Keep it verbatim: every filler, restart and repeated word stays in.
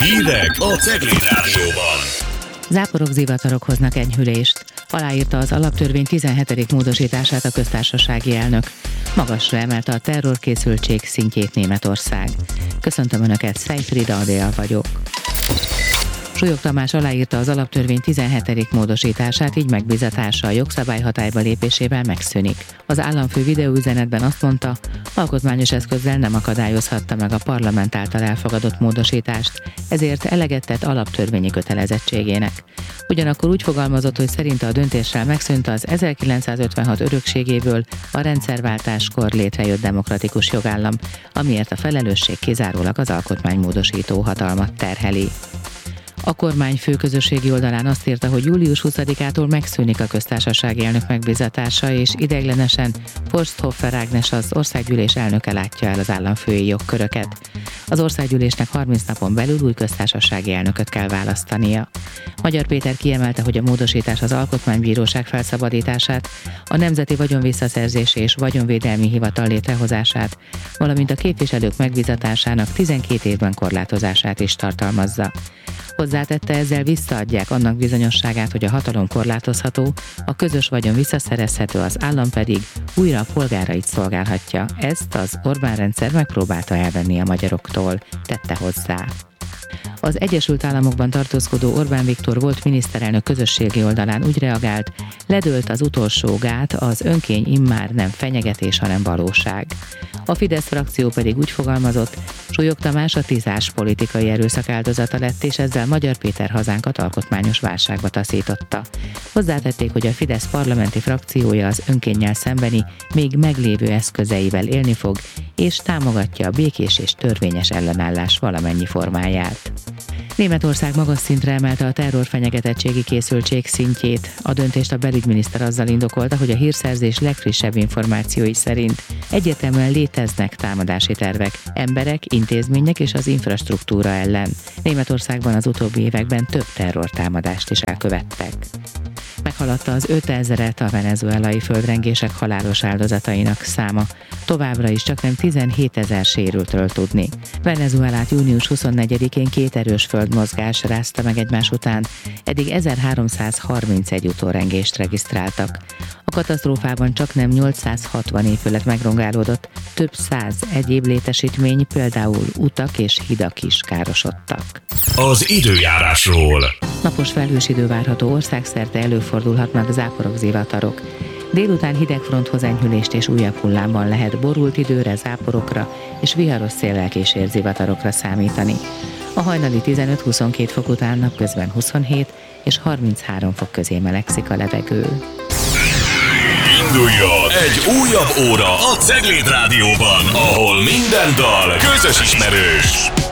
Hírek a Cegléd Rádióban. Záporok-zivatarok hoznak enyhülést. Aláírta az alaptörvény tizenhetedik módosítását a köztársasági elnök. Magasra emelte a terrorkészültség szintjét Németország. Köszöntöm Önöket, Szejfrida Adél vagyok. Súlyog Tamás aláírta az alaptörvény tizenhetedik módosítását, így megbízatása a jogszabály hatályba lépésével megszűnik. Az államfő videóüzenetben azt mondta, alkotmányos eszközzel nem akadályozhatta meg a parlament által elfogadott módosítást, ezért eleget tett alaptörvényi kötelezettségének. Ugyanakkor úgy fogalmazott, hogy szerinte a döntéssel megszűnt az ezerkilencszázötvenhat örökségéből a rendszerváltáskor létrejött demokratikus jogállam, amiért a felelősség kizárólag az alkotmánymódosító hatalmat terheli. A kormány főközösségi oldalán azt írta, hogy július huszadikától megszűnik a köztársasági elnök megbízatása, és ideiglenesen Forsthofer Ágnes, az országgyűlés elnöke látja el az államfői jogköröket. Az országgyűlésnek harminc napon belül új köztársasági elnököt kell választania. Magyar Péter kiemelte, hogy a módosítás az Alkotmánybíróság felszabadítását, a Nemzeti Vagyonvisszaszerzési és Vagyonvédelmi Hivatal létrehozását, valamint a képviselők megbízatásának tizenkét évben korlátozását is tartalmazza. Hozzátette, ezzel visszaadják annak bizonyosságát, hogy a hatalom korlátozható, a közös vagyon visszaszerezhető, az állam pedig újra a polgárait szolgálhatja. Ezt az Orbán rendszer megpróbálta elvenni a magyaroktól, tette hozzá. Az Egyesült Államokban tartózkodó Orbán Viktor volt miniszterelnök közösségi oldalán úgy reagált, ledőlt az utolsó gát, az önkény immár nem fenyegetés, hanem valóság. A Fidesz frakció pedig úgy fogalmazott, Súlyog Tamás a tízás politikai erőszak áldozata lett, és ezzel Magyar Péter hazánkat alkotmányos válságba taszította. Hozzátették, hogy a Fidesz parlamenti frakciója az önkénnyel szembeni, még meglévő eszközeivel élni fog, és támogatja a békés és törvényes ellenállás valamennyi formáját. Németország magas szintre emelte a terrorfenyegetettségi készültség szintjét. A döntést a belügyminiszter azzal indokolta, hogy a hírszerzés legfrissebb információi szerint egyértelműen léteznek támadási tervek, emberek, intézmények és az infrastruktúra ellen. Németországban az utóbbi években több terrortámadást is elkövettek. Meghaladta az ötezret a venezuelai földrengések halálos áldozatainak száma. Továbbra is csaknem tizenhétezer sérültről tudni. Venezuelát június huszonnegyedikén két erős földmozgás rázta meg egymás után, eddig ezerháromszázharmincegy utórengést regisztráltak. A katasztrófában csaknem nyolcszázhatvan épület megrongálódott, több száz egyéb létesítmény, például utak és hidak is károsodtak. Az időjárásról. Napos felhős idő várható, országszerte előfordulhatnak záporok-zivatarok. Délután hidegfronthoz enyhülést és újabb hullámban lehet borult időre, záporokra és viharos széllel kísért zivatarokra számítani. A hajnali tizenöt-huszonkét fok után napközben huszonhét és harminchárom fok közé melegszik a levegő. Induljon egy újabb óra a Cegléd Rádióban, ahol minden dal közös ismerős.